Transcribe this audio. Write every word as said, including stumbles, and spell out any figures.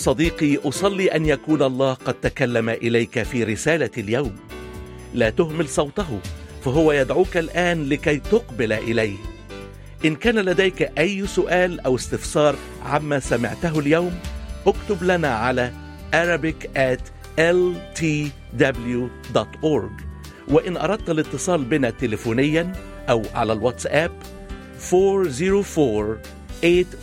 صديقي، أصلي أن يكون الله قد تكلم إليك في رسالة اليوم. لا تهمل صوته، فهو يدعوك الآن لكي تقبل إليه. إن كان لديك أي سؤال أو استفسار عما سمعته اليوم، اكتب لنا على arabic at l t w dot org. وإن أردت الاتصال بنا تليفونيا أو على الواتساب أربعة صفر أربعة ثمانية